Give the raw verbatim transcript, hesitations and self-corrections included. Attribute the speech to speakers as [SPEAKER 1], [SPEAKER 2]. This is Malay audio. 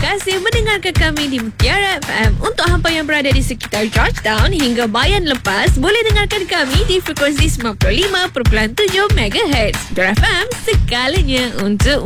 [SPEAKER 1] kasih mendengarkan kami di Mutiara F M. Untuk hampa yang berada di sekitar Georgetown hingga Bayan Lepas, boleh dengarkan kami di frekuensi sembilan puluh lima perpuluhan tujuh megahertz. Mutiara F M, segalanya untuk